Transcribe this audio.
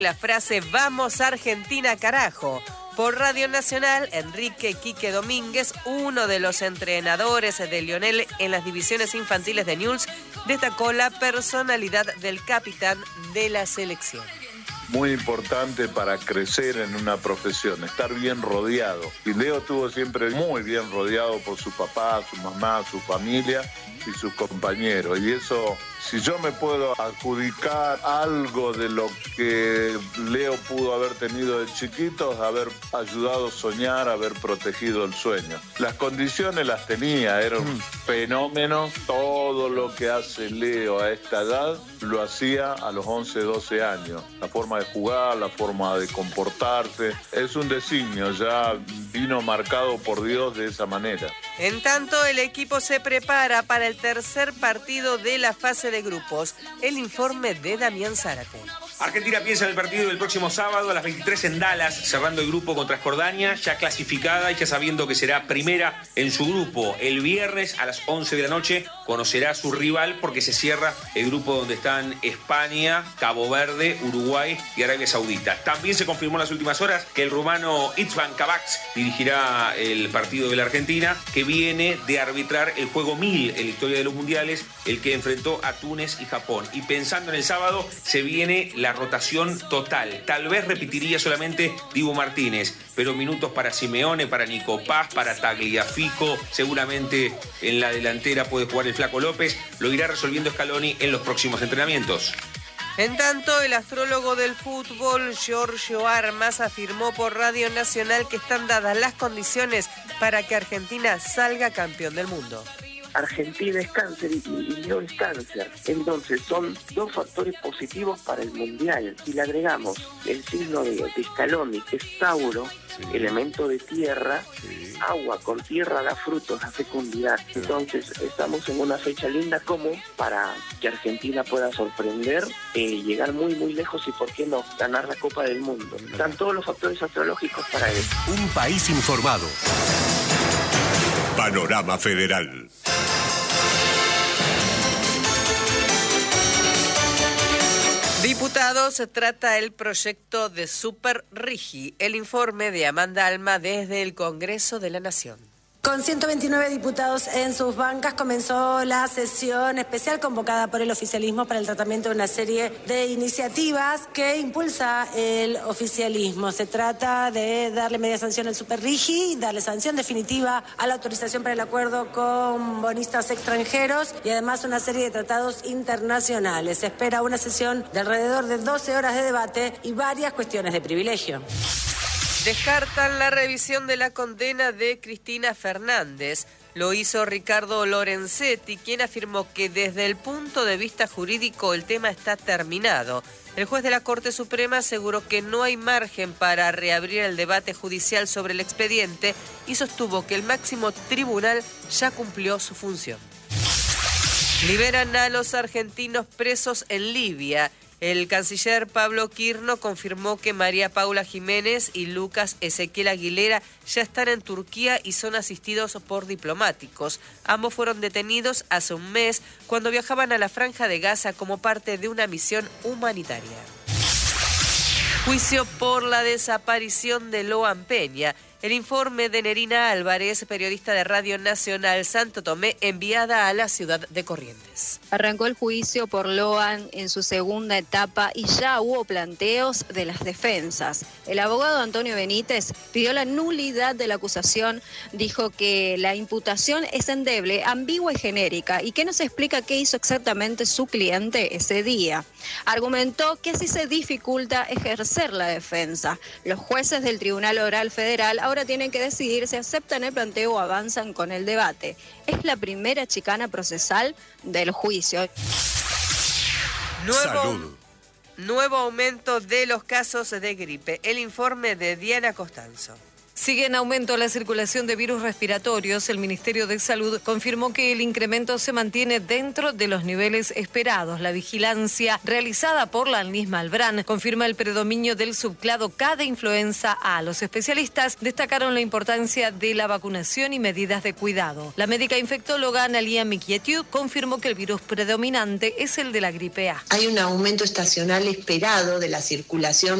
La frase "Vamos Argentina, carajo". Por Radio Nacional, Enrique Quique Domínguez, uno de los entrenadores de Lionel en las divisiones infantiles de Newell's, destacó la personalidad del capitán de la selección. Muy importante para crecer en una profesión, estar bien rodeado. Y Leo estuvo siempre muy bien rodeado por su papá, su mamá, su familia y sus compañeros. Y eso, si yo me puedo adjudicar algo de lo que Leo pudo haber tenido de chiquito, es haber ayudado a soñar, haber protegido el sueño. Las condiciones las tenía, era un fenómeno. Todo lo que hace Leo a esta edad lo hacía a los 11, 12 años. La forma de jugar, la forma de comportarse, es un designio, ya vino marcado por Dios de esa manera. En tanto, el equipo se prepara para el tercer partido de la fase de grupos. El informe de Damián Zárate. Argentina piensa en el partido del próximo sábado a las 23 en Dallas, cerrando el grupo contra Jordania, ya clasificada y ya sabiendo que será primera en su grupo. El viernes a las 11 de la noche conocerá a su rival porque se cierra el grupo donde están España, Cabo Verde, Uruguay y Arabia Saudita. También se confirmó en las últimas horas que el rumano Itzvan Kabaks dirigirá el partido de la Argentina, que viene de arbitrar el juego 1000 en la historia de los mundiales, el que enfrentó a Túnez y Japón. Y pensando en el sábado, se viene la rotación total. Tal vez repetiría solamente Dibu Martínez, pero minutos para Simeone, para Nico Paz, para Tagliafico, seguramente en la delantera puede jugar el Flaco López, lo irá resolviendo Scaloni en los próximos entrenamientos. En tanto, el astrólogo del fútbol, Giorgio Armas, afirmó por Radio Nacional que están dadas las condiciones para que Argentina salga campeón del mundo. Argentina es cáncer y Leo es cáncer. Entonces son dos factores positivos para el Mundial. Si le agregamos el signo de Scaloni, que es Tauro, elemento de tierra, agua con tierra da frutos, da fecundidad. Entonces estamos en una fecha linda como para que Argentina pueda sorprender, llegar muy muy lejos y por qué no, ganar la Copa del Mundo. Están todos los factores astrológicos para eso. Un país informado. Panorama Federal. Diputados trata el proyecto de Super Rigi. El informe de Amanda Alma desde el Congreso de la Nación. Con 129 diputados en sus bancas comenzó la sesión especial convocada por el oficialismo para el tratamiento de una serie de iniciativas que impulsa el oficialismo. Se trata de darle media sanción al Super Rigi, darle sanción definitiva a la autorización para el acuerdo con bonistas extranjeros y además una serie de tratados internacionales. Se espera una sesión de alrededor de 12 horas de debate y varias cuestiones de privilegio. Descartan la revisión de la condena de Cristina Fernández. Lo hizo Ricardo Lorenzetti, quien afirmó que desde el punto de vista jurídico el tema está terminado. El juez de la Corte Suprema aseguró que no hay margen para reabrir el debate judicial sobre el expediente y sostuvo que el máximo tribunal ya cumplió su función. Liberan a los argentinos presos en Libia. El canciller Pablo Quirno confirmó que María Paula Jiménez y Lucas Ezequiel Aguilera ya están en Turquía y son asistidos por diplomáticos. Ambos fueron detenidos hace un mes cuando viajaban a la Franja de Gaza como parte de una misión humanitaria. Juicio por la desaparición de Loan Peña. El informe de Nerina Álvarez, periodista de Radio Nacional Santo Tomé, enviada a la ciudad de Corrientes. Arrancó el juicio por Loan en su segunda etapa y ya hubo planteos de las defensas. El abogado Antonio Benítez pidió la nulidad de la acusación, dijo que la imputación es endeble, ambigua y genérica y que no se explica qué hizo exactamente su cliente ese día. Argumentó que así se dificulta ejercer la defensa. Los jueces del Tribunal Oral Federal ahora tienen que decidir si aceptan el planteo o avanzan con el debate. Es la primera chicana procesal del juicio. Nuevo aumento de los casos de gripe. El informe de Diana Costanzo. Sigue en aumento la circulación de virus respiratorios. El Ministerio de Salud confirmó que el incremento se mantiene dentro de los niveles esperados. La vigilancia realizada por la ANLIS Malbrán confirma el predominio del subclado K de influenza A. Los especialistas destacaron la importancia de la vacunación y medidas de cuidado. La médica infectóloga Analia Miquietiu confirmó que el virus predominante es el de la gripe A. Hay un aumento estacional esperado de la circulación